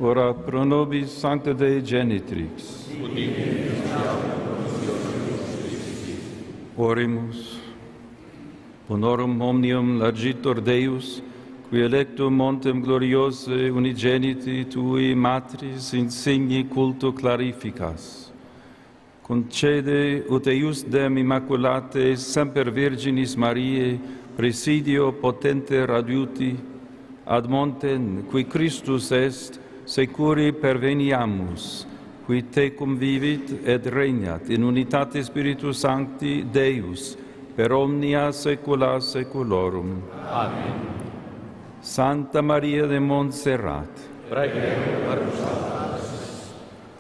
ora pro nobis Sancta Dei Genitrix. Oremus. Honorum omnium largitor Deus, qui electum montem gloriose unigeniti tui matris insigni culto clarificas. Concede ut eiusdem immaculate semper Virginis Mariae presidio potente radiuti, ad montem qui Christus est, securi perveniamus, qui tecum vivit et regnat in unitate Spiritus Sancti Deus, per omnia saecula saeculorum. Amen. Santa Maria de Montserrat, Prega per nos.